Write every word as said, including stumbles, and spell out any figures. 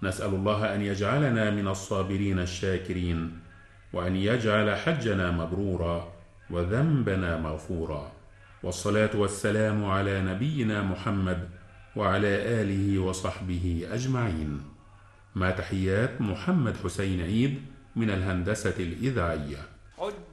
نسأل الله أن يجعلنا من الصابرين الشاكرين، وأن يجعل حجنا مبرورا وذنبنا مغفورا، والصلاة والسلام على نبينا محمد وعلى آله وصحبه أجمعين. مع تحيات محمد حسين عيد من الهندسة الإذاعية.